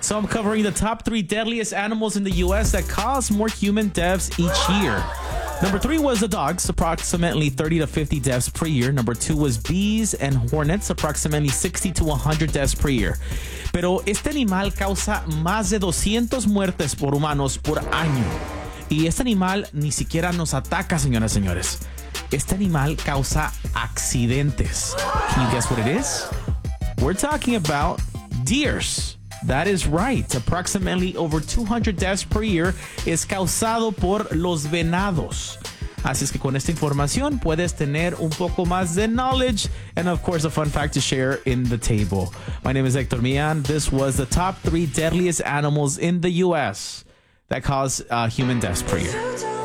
So I'm covering the top 3 deadliest animals in the U.S. that cause more human deaths each year. Number 3 was the dogs, approximately 30 to 50 deaths per year. Number 2 was bees and hornets, approximately 60 to 100 deaths per year. Pero este animal causa más de 200 muertes por humanos por año. Y este animal ni siquiera nos ataca, señoras y señores. Este animal causa accidentes. Can you guess what it is? We're talking about deers. That is right. Approximately over 200 deaths per year es causado por los venados. Así es que con esta información puedes tener un poco más de knowledge and of course a fun fact to share in the table. My name is Hector Millan. This was the top 3 deadliest animals in the U.S. that cause human deaths per year.